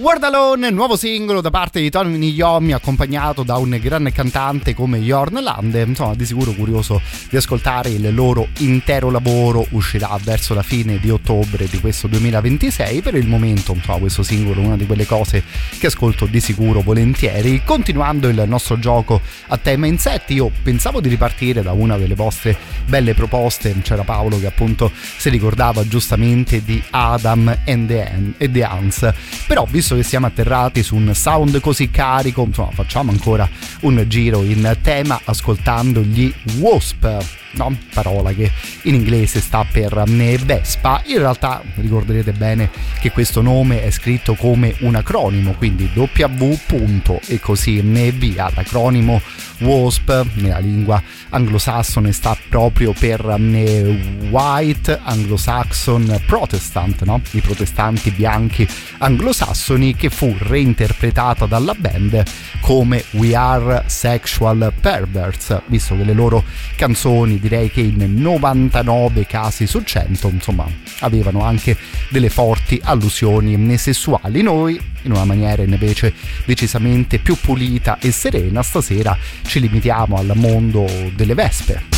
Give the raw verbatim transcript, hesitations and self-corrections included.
World Alone, nuovo singolo da parte di Tony Iommi, accompagnato da un grande cantante come Jorn Lande. Insomma, di sicuro curioso di ascoltare il loro intero lavoro. Uscirà verso la fine di ottobre di questo duemilaventisei. Per il momento, insomma, questo singolo è una di quelle cose che ascolto di sicuro volentieri. Continuando il nostro gioco a tema insetti, io pensavo di ripartire da una delle vostre belle proposte. C'era Paolo che appunto si ricordava giustamente di Adam and the Ants, però visto che siamo atterrati su un sound così carico, insomma, facciamo ancora un giro in tema ascoltando gli Wasp, no? Parola che in inglese sta per Vespa. In realtà ricorderete bene che questo nome è scritto come un acronimo, quindi W punto e così via. L'acronimo Wasp nella lingua anglosassone sta proprio per White Anglo-Saxon Protestant, no? I protestanti bianchi anglosassoni, che fu reinterpretata dalla band come We Are Sexual Perverts, visto che le loro canzoni, direi che in novantanove casi su cento, insomma, avevano anche delle forti allusioni sessuali. Noi, in una maniera invece decisamente più pulita e serena, stasera ci limitiamo al mondo delle vespe.